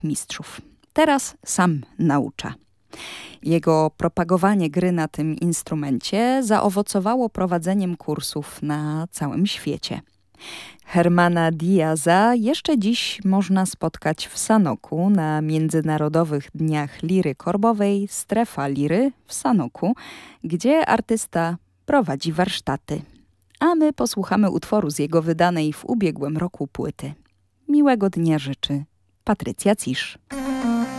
mistrzów. Teraz sam naucza. Jego propagowanie gry na tym instrumencie zaowocowało prowadzeniem kursów na całym świecie. Hermana Diaza jeszcze dziś można spotkać w Sanoku na Międzynarodowych Dniach Liry Korbowej Strefa Liry w Sanoku, gdzie artysta prowadzi warsztaty. A my posłuchamy utworu z jego wydanej w ubiegłym roku płyty. Miłego dnia życzy Patrycja Cisz.